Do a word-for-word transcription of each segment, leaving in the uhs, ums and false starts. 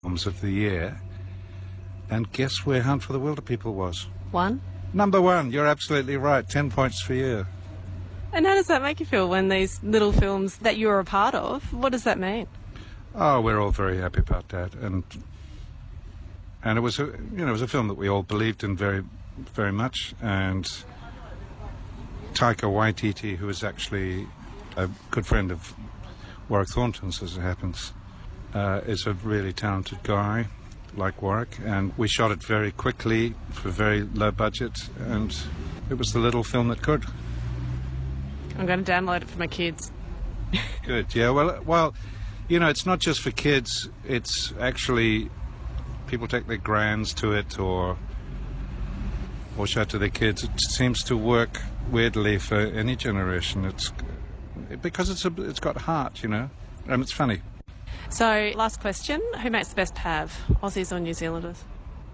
films of the year. And guess where Hunt for the Wilderpeople was? One. Number one. You're absolutely right. Ten points for you. And how does that make you feel when these little films that you're a part of, what does that mean? Oh, we're all very happy about that. And and it was a, you know, it was a film that we all believed in very, very much. And Taika Waititi, who is actually a good friend of Warwick Thornton's, as it happens, uh, is a really talented guy, like Warwick. And we shot it very quickly for very low budget, and it was the little film that could. I'm going to download it for my kids. Good, yeah. Well, well, you know, it's not just for kids. It's actually people take their grands to it, or or show it to their kids. It seems to work weirdly for any generation. It's because it's a, it's got heart, you know, and it's funny. So, last question: who makes the best pav, Aussies or New Zealanders?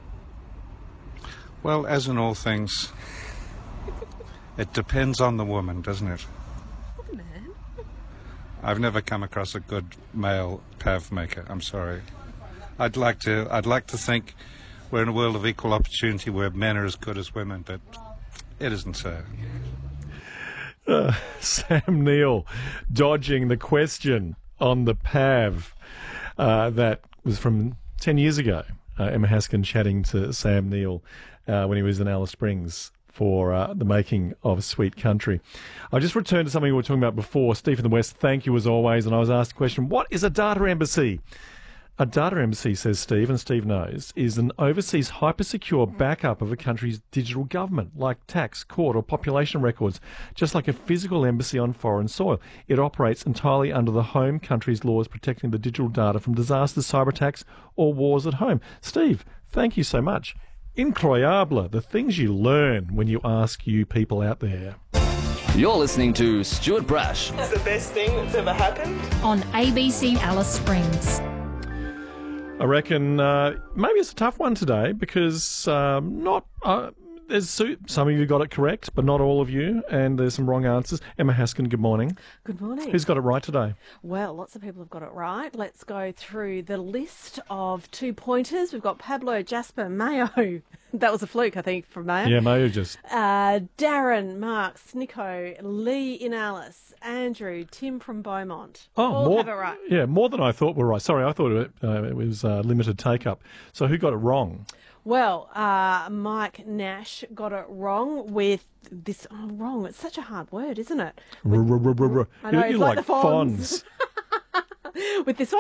Well, as in all things, it depends on the woman, doesn't it? Oh, man. I've never come across a good male pav maker. I'm sorry. I'd like to. I'd like to think we're in a world of equal opportunity where men are as good as women, but it isn't so. Uh, Sam Neill dodging the question on the pav. Uh, that was from ten years ago. Uh, Emma Haskin chatting to Sam Neill uh, when he was in Alice Springs for uh, the making of Sweet Country. I just returned to something we were talking about before. Steve in the West, thank you as always. And I was asked the question, what is a data embassy? A data embassy, says Steve, and Steve knows, is an overseas hyper-secure backup of a country's digital government, like tax, court or population records, just like a physical embassy on foreign soil. It operates entirely under the home country's laws protecting the digital data from disasters, cyber attacks or wars at home. Steve, thank you so much. Incroyable, the things you learn when you ask you people out there. You're listening to Stuart Brash. It's the best thing that's ever happened. On A B C Alice Springs. I reckon uh, maybe it's a tough one today because um, not uh, there's some of you got it correct, but not all of you, and there's some wrong answers. Emma Haskin, good morning. Good morning. Who's got it right today? Well, lots of people have got it right. Let's go through the list of two pointers. We've got Pablo, Jasper, Mayo. That was a fluke, I think, from Mayo. Yeah, Mayo just. Uh, Darren, Mark, Snicko, Lee in Alice, Andrew, Tim from Beaumont. Oh, all more, have it right. Yeah, more than I thought were right. Sorry, I thought it, uh, it was uh, limited take-up. So who got it wrong? Well, uh, Mike Nash got it wrong with this. Oh, wrong. It's such a hard word, isn't it? With, I know, you it's like, like the Fonz. Fonz. With this one.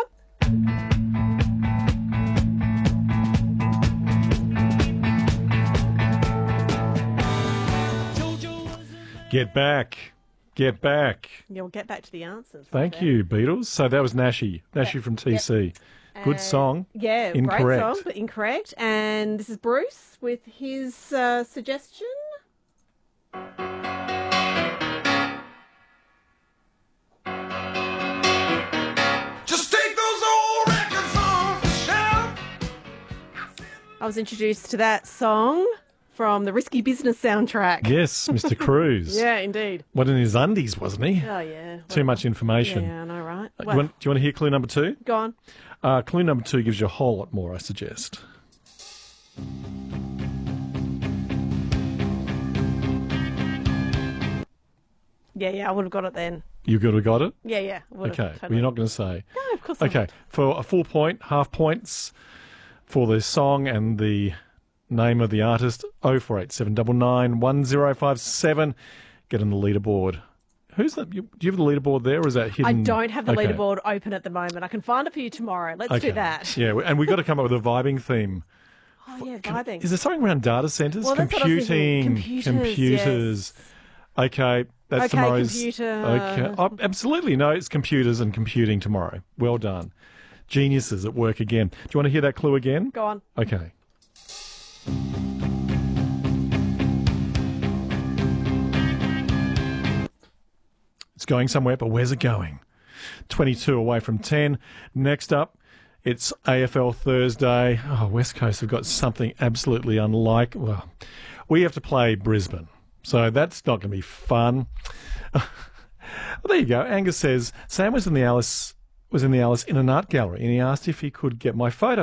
Get back. Get back. Yeah, we'll get back to the answers. Thank right you, Beatles. So that was Nashy. Nashy yeah. from T C. Yeah. Good And, song. Yeah, Incorrect. great song, but incorrect. And this is Bruce with his uh, suggestion. Just take those old records off the shelf. I was introduced to that song from the Risky Business soundtrack. Yes, Mister Cruz. Yeah, indeed. What, in his undies, wasn't he? Oh, yeah. Too much information. Yeah, I know, right? Uh, Well, do, you want, do you want to hear clue number two? go on. Uh, clue number two gives you a whole lot more, I suggest. Yeah, yeah, I would have got it then. You could have got it? Yeah, yeah. I would have, Okay, totally. well, you're not going to say. No, of course Okay, not. for a full point, half points for the song and the name of the artist, oh four eight seven nine nine one oh five seven. Get on the leaderboard. Who's that? You, do you have the leaderboard there, or is that I hidden? don't have the Okay. leaderboard open at the moment. I can find it for you tomorrow. Let's Okay. do that. Yeah, and we've got to come up with a vibing theme. Oh, yeah, vibing. Is there something around data centres? Well, that's what I was thinking. Computing, Computers, computers. Okay, that's Okay, tomorrow's. computer. Okay, oh, absolutely. No, it's computers and computing tomorrow. Well done. Geniuses at work again. Do you want to hear that clue again? Go on. Okay. It's going somewhere, but where's it going? twenty-two away from ten. Next up, it's A F L Thursday. Oh, West Coast have got something absolutely unlike. Well, we have to play Brisbane, so that's not going to be fun. Well, there you go. Angus says Sam was in the Alice was in the Alice in an art gallery, and he asked if he could get my photo.